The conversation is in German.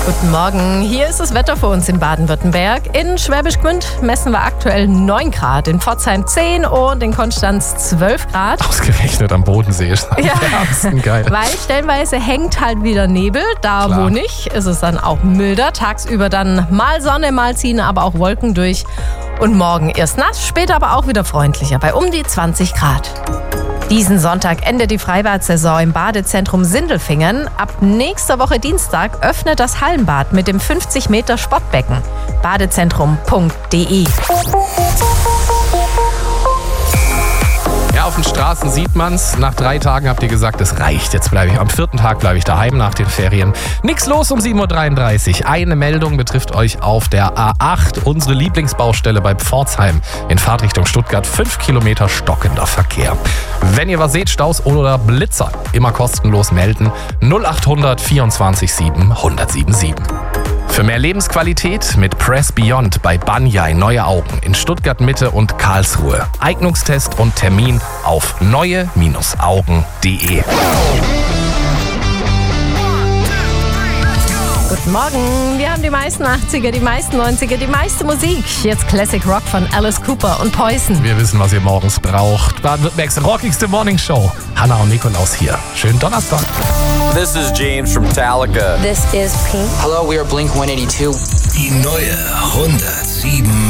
Guten Morgen, hier ist das Wetter für uns in Baden-Württemberg. In Schwäbisch Gmünd messen wir aktuell 9 Grad, in Pforzheim 10 und in Konstanz 12 Grad. Ausgerechnet am Bodensee ist am wärmsten, geil. Weil stellenweise hängt halt wieder Nebel, da Klar. wo nicht, ist es dann auch milder. Tagsüber dann mal Sonne, mal ziehen aber auch Wolken durch. Und morgen erst nass, später aber auch wieder freundlicher, bei um die 20 Grad. Diesen Sonntag endet die Freibad-Saison im Badezentrum Sindelfingen. Ab nächster Woche Dienstag öffnet das Hallenbad mit dem 50 Meter Sportbecken. Badezentrum.de. Ja, auf den Straßen sieht man's. Nach 3 Tagen habt ihr gesagt, es reicht. Jetzt bleibe ich am 4. Tag bleibe ich daheim nach den Ferien. Nix los um 7.33 Uhr. Eine Meldung betrifft euch auf der A8, unsere Lieblingsbaustelle bei Pforzheim in Fahrtrichtung Stuttgart. 5 Kilometer stockender Verkehr. Wenn ihr was seht, Staus oder Blitzer, immer kostenlos melden. 0800 24 7 1077. Für mehr Lebensqualität mit Press Beyond bei Banyai Neue Augen in Stuttgart Mitte und Karlsruhe. Eignungstest und Termin auf neue-augen.de. Guten Morgen, wir haben die meisten 80er, die meisten 90er, die meiste Musik. Jetzt Classic Rock von Alice Cooper und Poison. Wir wissen, was ihr morgens braucht. Baden-Württembergs rockigste Morning Show. Hanna und Nikolaus hier. Schönen Donnerstag. This is James from Metallica. This is Pink. Hello, we are Blink-182. Die neue 107